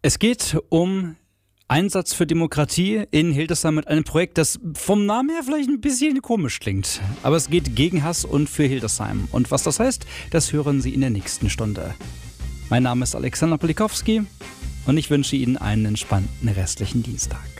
Es geht um Einsatz für Demokratie in Hildesheim mit einem Projekt, das vom Namen her vielleicht ein bisschen komisch klingt. Aber es geht gegen Hass und für Hildesheim. Und was das heißt, das hören Sie in der nächsten Stunde. Mein Name ist Alexander Polikowski und ich wünsche Ihnen einen entspannten restlichen Dienstag.